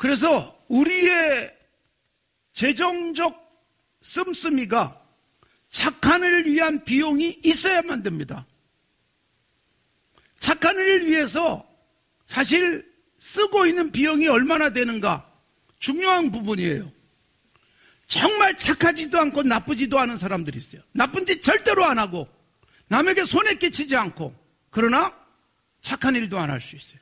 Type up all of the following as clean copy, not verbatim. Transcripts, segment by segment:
그래서 우리의 재정적 씀씀이가 착한 일을 위한 비용이 있어야만 됩니다. 착한 일을 위해서 사실 쓰고 있는 비용이 얼마나 되는가 중요한 부분이에요. 정말 착하지도 않고 나쁘지도 않은 사람들이 있어요. 나쁜 짓 절대로 안 하고 남에게 손해 끼치지 않고, 그러나 착한 일도 안 할 수 있어요.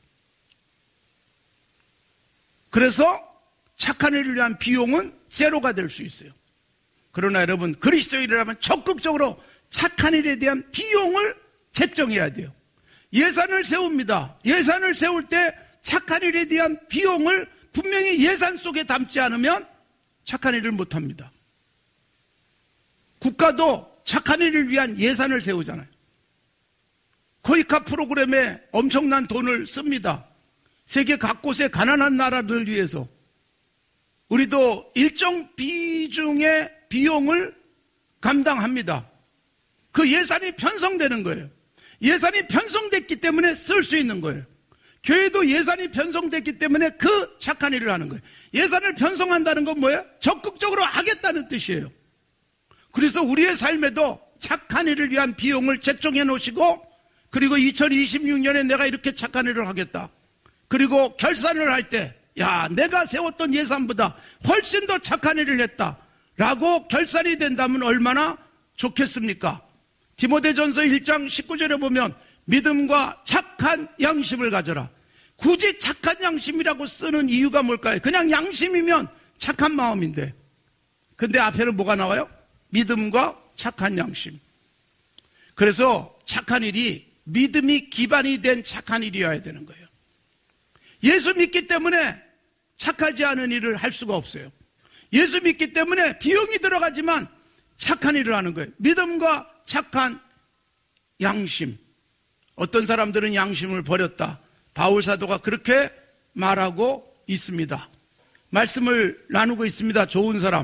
그래서 착한 일을 위한 비용은 제로가 될 수 있어요. 그러나 여러분, 그리스도인이라면 적극적으로 착한 일에 대한 비용을 책정해야 돼요. 예산을 세웁니다. 예산을 세울 때 착한 일에 대한 비용을 분명히 예산 속에 담지 않으면 착한 일을 못합니다. 국가도 착한 일을 위한 예산을 세우잖아요. 코이카 프로그램에 엄청난 돈을 씁니다. 세계 각곳의 가난한 나라들을 위해서. 우리도 일정 비중의 비용을 감당합니다. 그 예산이 편성되는 거예요. 예산이 편성됐기 때문에 쓸 수 있는 거예요. 교회도 예산이 편성됐기 때문에 그 착한 일을 하는 거예요. 예산을 편성한다는 건 뭐예요? 적극적으로 하겠다는 뜻이에요. 그래서 우리의 삶에도 착한 일을 위한 비용을 책정해 놓으시고, 그리고 2026년에 내가 이렇게 착한 일을 하겠다. 그리고 결산을 할 때, 야, 내가 세웠던 예산보다 훨씬 더 착한 일을 했다 라고 결산이 된다면 얼마나 좋겠습니까? 디모데전서 1장 19절에 보면 믿음과 착한 양심을 가져라. 굳이 착한 양심이라고 쓰는 이유가 뭘까요? 그냥 양심이면 착한 마음인데, 근데 앞에는 뭐가 나와요? 믿음과 착한 양심. 그래서 착한 일이 믿음이 기반이 된 착한 일이어야 되는 거예요. 예수 믿기 때문에 착하지 않은 일을 할 수가 없어요. 예수 믿기 때문에 비용이 들어가지만 착한 일을 하는 거예요. 믿음과 착한 양심. 어떤 사람들은 양심을 버렸다. 바울 사도가 그렇게 말하고 있습니다. 말씀을 나누고 있습니다. 좋은 사람.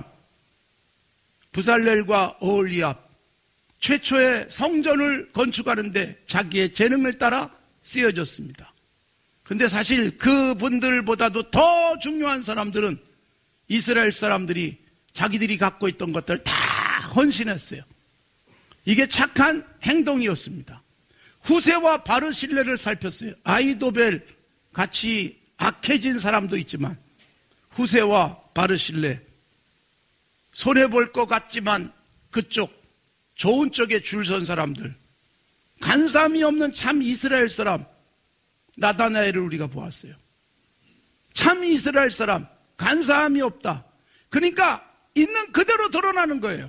부살렐과 오홀리압. 최초의 성전을 건축하는데 자기의 재능을 따라 쓰여졌습니다. 근데 사실 그분들보다도 더 중요한 사람들은 이스라엘 사람들이 자기들이 갖고 있던 것들 다 헌신했어요. 이게 착한 행동이었습니다. 후세와 바르실레를 살폈어요. 아이도벨 같이 악해진 사람도 있지만 후세와 바르실레, 손해볼 것 같지만 그쪽 좋은 쪽에 줄 선 사람들, 간사함이 없는 참 이스라엘 사람 나다나엘을 우리가 보았어요. 참 이스라엘 사람, 간사함이 없다. 그러니까 있는 그대로 드러나는 거예요.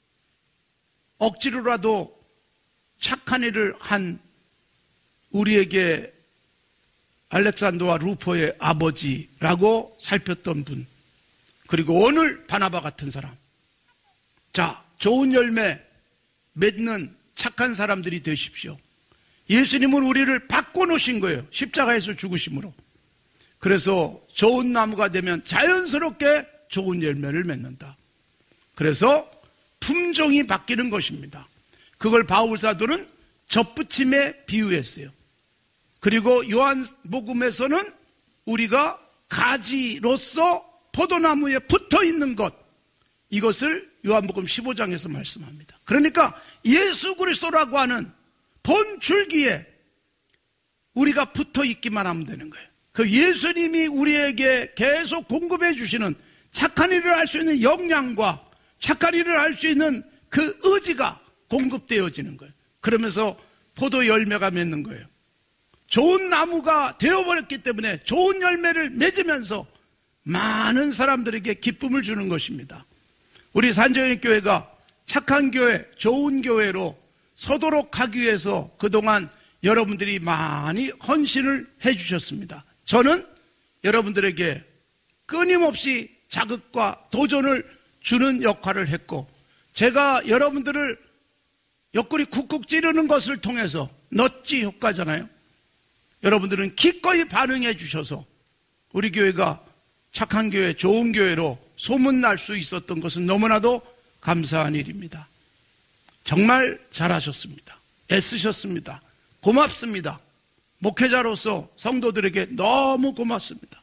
억지로라도 착한 일을 한 우리에게 알렉산더와 루포의 아버지라고 살폈던 분, 그리고 오늘 바나바 같은 사람. 자, 좋은 열매 맺는 착한 사람들이 되십시오. 예수님은 우리를 바꿔놓으신 거예요. 십자가에서 죽으심으로. 그래서 좋은 나무가 되면 자연스럽게 좋은 열매를 맺는다. 그래서 품종이 바뀌는 것입니다. 그걸 바울 사도는 젖붙임에 비유했어요. 그리고 요한복음에서는 우리가 가지로서 포도나무에 붙어있는 것, 이것을 요한복음 15장에서 말씀합니다. 그러니까 예수 그리스도라고 하는 본 줄기에 우리가 붙어있기만 하면 되는 거예요. 그 예수님이 우리에게 계속 공급해 주시는 착한 일을 할 수 있는 역량과 착한 일을 할 수 있는 그 의지가 공급되어지는 거예요. 그러면서 포도 열매가 맺는 거예요. 좋은 나무가 되어버렸기 때문에 좋은 열매를 맺으면서 많은 사람들에게 기쁨을 주는 것입니다. 우리 산정역교회가 착한 교회, 좋은 교회로 서도록 하기 위해서 그동안 여러분들이 많이 헌신을 해주셨습니다. 저는 여러분들에게 끊임없이 자극과 도전을 주는 역할을 했고, 제가 여러분들을 옆구리 쿡쿡 찌르는 것을 통해서 넛지 효과잖아요. 여러분들은 기꺼이 반응해 주셔서 우리 교회가 착한 교회, 좋은 교회로 소문날 수 있었던 것은 너무나도 감사한 일입니다. 정말 잘하셨습니다. 애쓰셨습니다. 고맙습니다. 목회자로서 성도들에게 너무 고맙습니다.